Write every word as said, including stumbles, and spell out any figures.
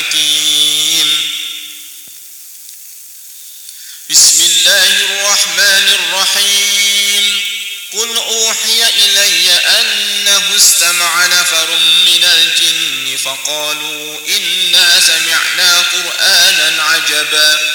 حكيم. بسم الله الرحمن الرحيم. قل أوحي إلي أنه استمع نفر من الجن فقالوا إنا سمعنا قرآنا عجبا